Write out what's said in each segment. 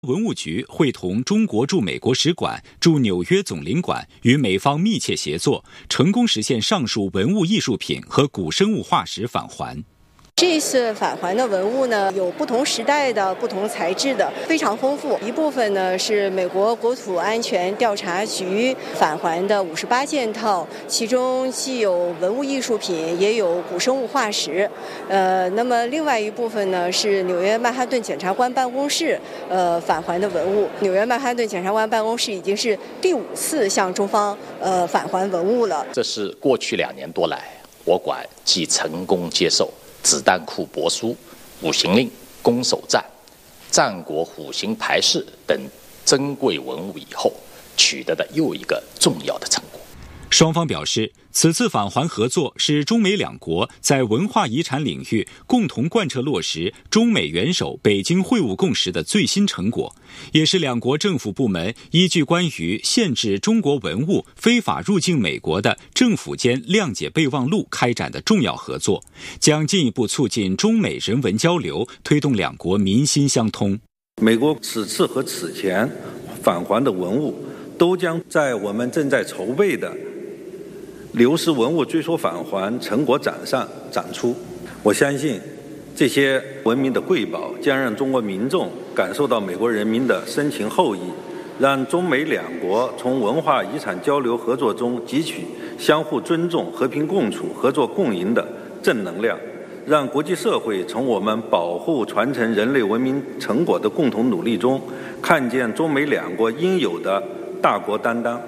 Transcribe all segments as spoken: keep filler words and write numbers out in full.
文物局会同中国驻美国使馆、驻纽约总领馆与美方密切协作，成功实现上述文物艺术品和古生物化石返还。 这次返还的文物呢，有不同时代的、不同材质的，非常丰富。一部分呢是美国国土安全调查局返还的五十八件套，其中既有文物艺术品，也有古生物化石。呃，那么另外一部分呢是纽约曼哈顿检察官办公室呃返还的文物。纽约曼哈顿检察官办公室已经是第五次向中方呃返还文物了。 这是过去两年多来，我馆即成功接受子弹库帛书、五行令、攻守战、战国虎形牌饰等珍贵文物以后，取得的又一个重要的成果。 双方表示，此次返还合作是中美两国在文化遗产领域共同贯彻落实中美元首北京会晤共识的最新成果，也是两国政府部门依据关于限制中国文物非法入境美国的政府间谅解备忘录开展的重要合作，将进一步促进中美人文交流，推动两国民心相通。 美国此次和此前返还的文物都将在我们正在筹备的流失文物追溯返还成果展上展出。我相信这些文明的瑰宝将让中国民众感受到美国人民的深情厚谊，让中美两国从文化遗产交流合作中汲取相互尊重、和平共处、合作共赢的正能量，让国际社会从我们保护传承人类文明成果的共同努力中看见中美两国应有的大国担当。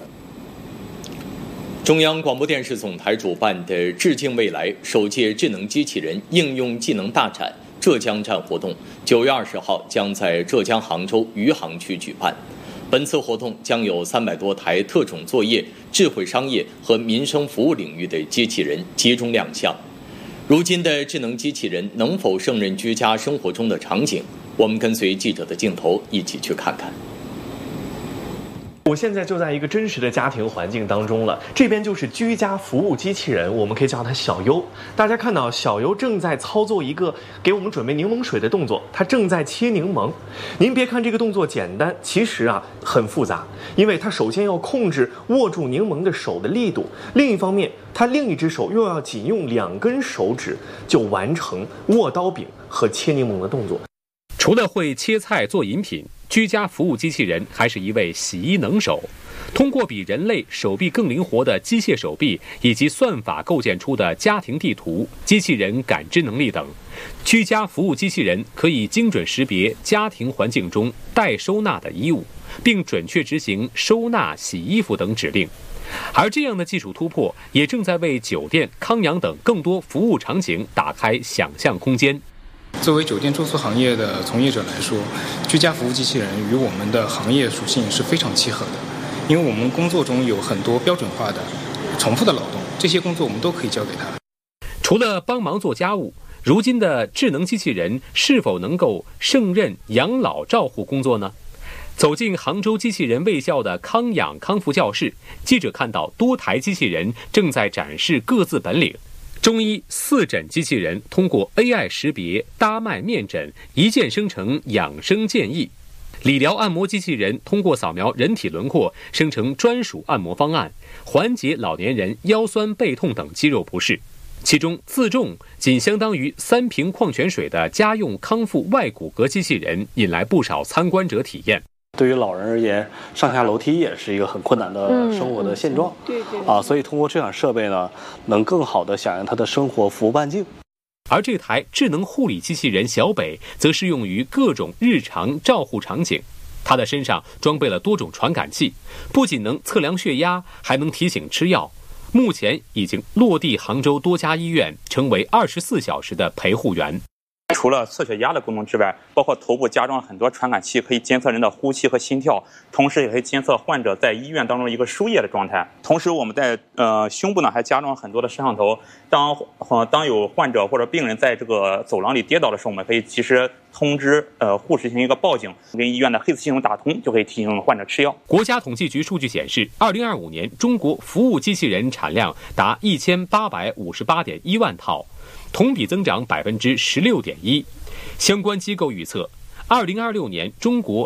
中央广播电视总台主办的致敬未来首届智能机器人应用技能大展浙江站活动，九月二十号将在浙江杭州余杭区举办。本次活动将有三百多台特种作业、智慧商业和民生服务领域的机器人集中亮相。如今的智能机器人能否胜任居家生活中的场景？我们跟随记者的镜头一起去看看。 我现在就在一个真实的家庭环境当中了，这边就是居家服务机器人，我们可以叫它小优。大家看到小优正在操作一个给我们准备柠檬水的动作，它正在切柠檬。您别看这个动作简单，其实啊很复杂，因为它首先要控制握住柠檬的手的力度，另一方面它另一只手又要仅用两根手指就完成握刀柄和切柠檬的动作。 除了会切菜做饮品，居家服务机器人还是一位洗衣能手。通过比人类手臂更灵活的机械手臂以及算法构建出的家庭地图、机器人感知能力等，居家服务机器人可以精准识别家庭环境中待收纳的衣物，并准确执行收纳、洗衣服等指令。而这样的技术突破也正在为酒店、康养等更多服务场景打开想象空间。 作为酒店住宿行业的从业者来说，居家服务机器人与我们的行业属性是非常契合的，因为我们工作中有很多标准化的重复的劳动，这些工作我们都可以交给他。 除了帮忙做家务，如今的智能机器人是否能够胜任养老照护工作呢？走进杭州机器人卫校的康养康复教室，记者看到多台机器人正在展示各自本领。中医四诊机器人通过 A I 识别搭脉面诊，一键生成养生建议；理疗按摩机器人通过扫描人体轮廓，生成专属按摩方案，缓解老年人腰酸背痛等肌肉不适。其中自重仅相当于三瓶矿泉水的家用康复外骨骼机器人引来不少参观者体验。 对于老人而言，上下楼梯也是一个很困难的生活的现状。 嗯、对对啊，所以通过这款设备呢，能更好地响应他的生活服务半径。 而这台智能护理机器人小北，则适用于各种日常照护场景。它的身上装备了多种传感器，不仅能测量血压，还能提醒吃药。目前已经落地杭州多家医院，成为二十四小时的陪护员。 除了测血压的功能之外，包括头部加装了很多传感器，可以监测人的呼吸和心跳，同时也可以监测患者在医院当中一个输液的状态。同时我们在呃胸部呢还加装了很多的摄像头，当呃当有患者或者病人在这个走廊里跌倒的时候，我们可以及时通知呃护士进行一个报警，跟医院的黑色系统打通，就可以提醒患者吃药。 国家统计局数据显示，二零二五年中国服务机器人产量达一千八百五十八点一万套，同比增长百分之十六点一。相关机构预测，二零二六年中国